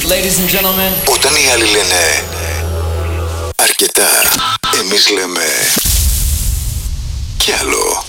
Ladies and gentlemen. Όταν οι άλλοι λένε αρκετά, εμείς λέμε κι άλλο.